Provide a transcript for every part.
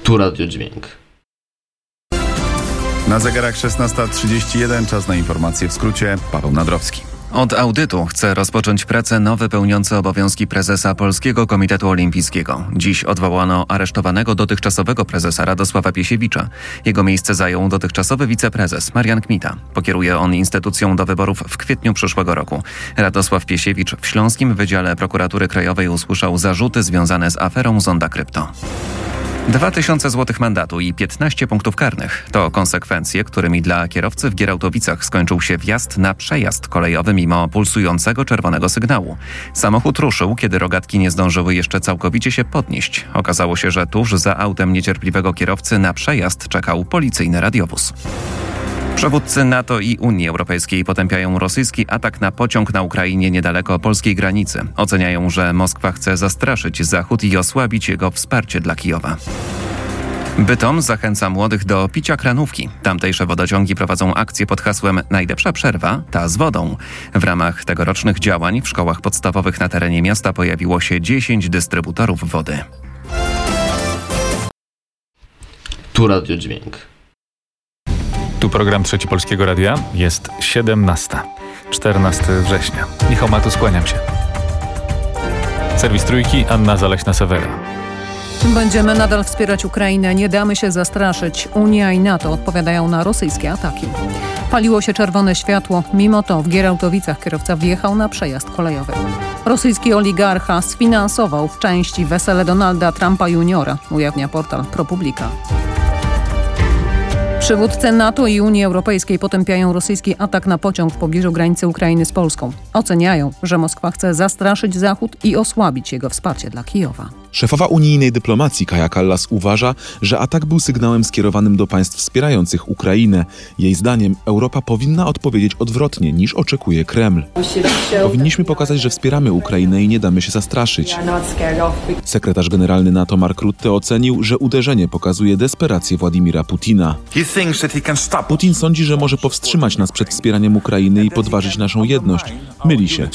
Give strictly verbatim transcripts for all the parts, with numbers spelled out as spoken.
Tu Radiodźwięk. Na zegarach szesnasta trzydzieści jeden, czas na informacje w skrócie. Paweł Nadrowski. Od audytu chce rozpocząć pracę nowy pełniący obowiązki prezesa Polskiego Komitetu Olimpijskiego. Dziś odwołano aresztowanego dotychczasowego prezesa Radosława Piesiewicza. Jego miejsce zajął dotychczasowy wiceprezes Marian Kmita. Pokieruje on instytucją do wyborów w kwietniu przyszłego roku. Radosław Piesiewicz w Śląskim Wydziale Prokuratury Krajowej usłyszał zarzuty związane z aferą Zonda Krypto. Dwa tysiące złotych mandatu i piętnaście punktów karnych to konsekwencje, którymi dla kierowcy w Gierałtowicach skończył się wjazd na przejazd kolejowy mimo pulsującego czerwonego sygnału. Samochód ruszył, kiedy rogatki nie zdążyły jeszcze całkowicie się podnieść. Okazało się, że tuż za autem niecierpliwego kierowcy na przejazd czekał policyjny radiowóz. Przywódcy NATO i Unii Europejskiej potępiają rosyjski atak na pociąg na Ukrainie niedaleko polskiej granicy. Oceniają, że Moskwa chce zastraszyć Zachód i osłabić jego wsparcie dla Kijowa. Bytom zachęca młodych do picia kranówki. Tamtejsze wodociągi prowadzą akcję pod hasłem Najlepsza przerwa, ta z wodą. W ramach tegorocznych działań w szkołach podstawowych na terenie miasta pojawiło się dziesięć dystrybutorów wody. Tu Radiodźwięk. Tu program Trzeci Polskiego Radia. Jest siedemnasta, czternastego września. Michał Matu, skłaniam się. Serwis Trójki, Anna Zaleśna-Sewera. Będziemy nadal wspierać Ukrainę, nie damy się zastraszyć. Unia i NATO odpowiadają na rosyjskie ataki. Paliło się czerwone światło, mimo to w Gierałtowicach kierowca wjechał na przejazd kolejowy. Rosyjski oligarcha sfinansował w części wesele Donalda Trumpa juniora, ujawnia portal ProPublica. Przywódcy NATO i Unii Europejskiej potępiają rosyjski atak na pociąg w pobliżu granicy Ukrainy z Polską. Oceniają, że Moskwa chce zastraszyć Zachód i osłabić jego wsparcie dla Kijowa. Szefowa unijnej dyplomacji Kaja Kallas uważa, że atak był sygnałem skierowanym do państw wspierających Ukrainę. Jej zdaniem Europa powinna odpowiedzieć odwrotnie niż oczekuje Kreml. Powinniśmy pokazać, że wspieramy Ukrainę i nie damy się zastraszyć. Sekretarz generalny NATO Mark Rutte ocenił, że uderzenie pokazuje desperację Władimira Putina. Putin sądzi, że może powstrzymać nas przed wspieraniem Ukrainy i podważyć naszą jedność. Myli się.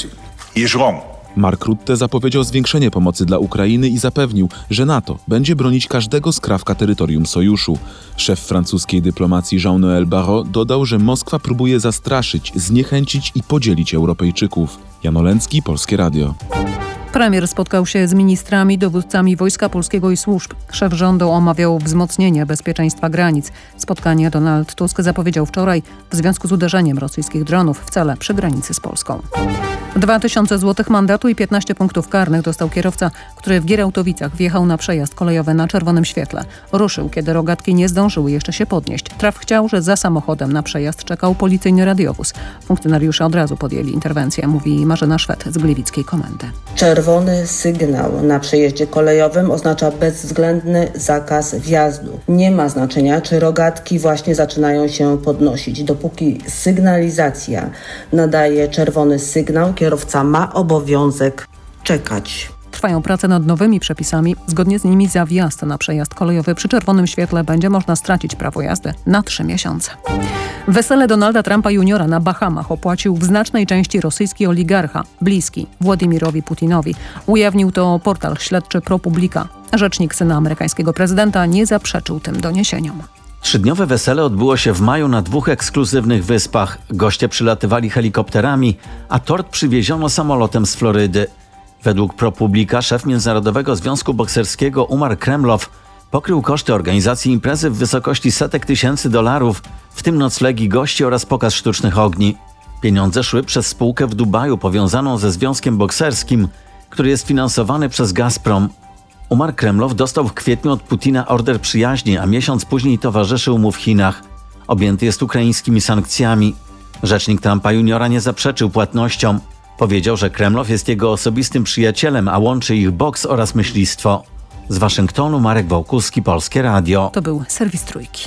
Mark Rutte zapowiedział zwiększenie pomocy dla Ukrainy i zapewnił, że NATO będzie bronić każdego skrawka terytorium sojuszu. Szef francuskiej dyplomacji Jean-Noël Barrot dodał, że Moskwa próbuje zastraszyć, zniechęcić i podzielić Europejczyków. Jan Olęcki, Polskie Radio. Premier spotkał się z ministrami, dowódcami Wojska Polskiego i służb. Szef rządu omawiał wzmocnienie bezpieczeństwa granic. Spotkanie Donald Tusk zapowiedział wczoraj w związku z uderzeniem rosyjskich dronów w cele przy granicy z Polską. Dwa tysiące złotych mandatu i piętnaście punktów karnych dostał kierowca, który w Gierałtowicach wjechał na przejazd kolejowy na czerwonym świetle. Ruszył, kiedy rogatki nie zdążyły jeszcze się podnieść. Traf chciał, że za samochodem na przejazd czekał policyjny radiowóz. Funkcjonariusze od razu podjęli interwencję, mówi Marzena Szwed z Gliwickiej Komendy. Czerwony sygnał na przejeździe kolejowym oznacza bezwzględny zakaz wjazdu. Nie ma znaczenia, czy rogatki właśnie zaczynają się podnosić. Dopóki sygnalizacja nadaje czerwony sygnał, kierowca ma obowiązek czekać. Trwają prace nad nowymi przepisami. Zgodnie z nimi za wjazd na przejazd kolejowy przy czerwonym świetle będzie można stracić prawo jazdy na trzy miesiące. Wesele Donalda Trumpa juniora na Bahamach opłacił w znacznej części rosyjski oligarcha, bliski Władimirowi Putinowi. Ujawnił to portal śledczy ProPublica. Rzecznik syna amerykańskiego prezydenta nie zaprzeczył tym doniesieniom. Trzydniowe wesele odbyło się w maju na dwóch ekskluzywnych wyspach. Goście przylatywali helikopterami, a tort przywieziono samolotem z Florydy. Według ProPublica szef Międzynarodowego Związku Bokserskiego Umar Kremlow pokrył koszty organizacji imprezy w wysokości setek tysięcy dolarów, w tym noclegi gości oraz pokaz sztucznych ogni. Pieniądze szły przez spółkę w Dubaju powiązaną ze Związkiem Bokserskim, który jest finansowany przez Gazprom. Umar Kremlow dostał w kwietniu od Putina order przyjaźni, a miesiąc później towarzyszył mu w Chinach. Objęty jest ukraińskimi sankcjami. Rzecznik Trumpa juniora nie zaprzeczył płatnościom. Powiedział, że Kremlow jest jego osobistym przyjacielem, a łączy ich boks oraz myślistwo. Z Waszyngtonu Marek Wałkuski, Polskie Radio. To był serwis Trójki.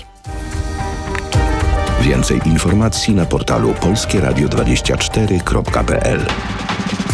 Więcej informacji na portalu polskieradio dwadzieścia cztery kropka p l.